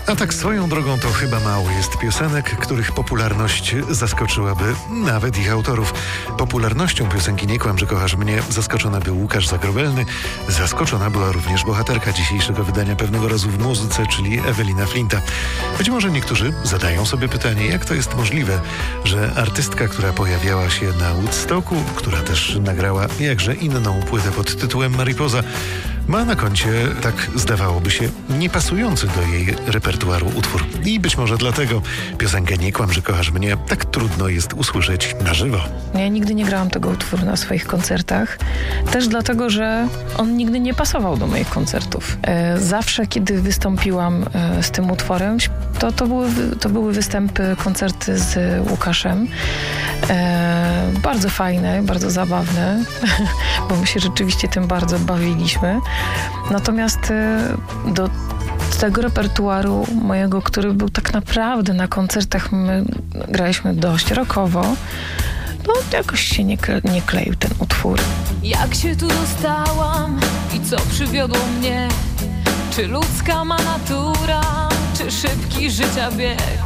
A tak swoją drogą to chyba mało jest piosenek, których popularność zaskoczyłaby nawet ich autorów. Popularnością piosenki Nie kłam, że kochasz mnie zaskoczona był Łukasz Zagrobelny. Zaskoczona była również bohaterka dzisiejszego wydania Pewnego razu w muzyce, czyli Ewelina Flinta. Być może niektórzy zadają sobie pytanie, jak to jest możliwe, że artystka, która pojawiała się na Woodstocku, która też nagrała jakże inną płytę pod tytułem Mariposa, ma na koncie, tak zdawałoby się, niepasujący do jej repertuaru utwór. I być może dlatego piosenkę Nie kłam, że kochasz mnie tak trudno jest usłyszeć na żywo. Ja nigdy nie grałam tego utworu na swoich koncertach. Też dlatego, że on nigdy nie pasował do moich koncertów. Zawsze, kiedy wystąpiłam z tym utworem, to były występy, koncerty z Łukaszem. Bardzo fajne, bardzo zabawne, bo my się rzeczywiście tym bardzo bawiliśmy. Natomiast do tego repertuaru mojego, który był tak naprawdę na koncertach, my graliśmy dość rockowo, no jakoś się nie kleił ten utwór. Jak się tu dostałam i co przywiodło mnie? Czy ludzka ma natura, czy szybki życia bieg?